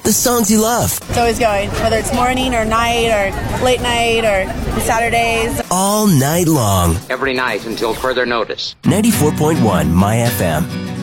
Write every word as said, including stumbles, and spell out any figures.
the songs you love. It's always going, whether it's morning or night or late night or Saturdays. All night long. Every night until further notice. ninety-four point one My F M.